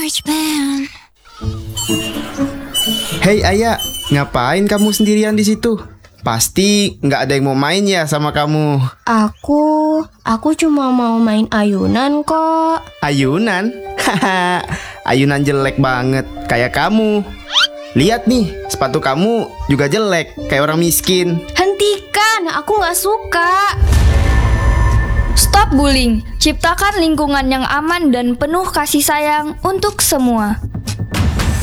GarageBand. Hei Ayah, ngapain kamu sendirian di situ? Pasti nggak ada yang mau main ya sama kamu. Aku cuma mau main ayunan kok. Ayunan? Haha, ayunan jelek banget, kayak kamu. Lihat nih, sepatu kamu juga jelek, kayak orang miskin. Hentikan, aku nggak suka. Stop bullying, ciptakan lingkungan yang aman dan penuh kasih sayang untuk semua.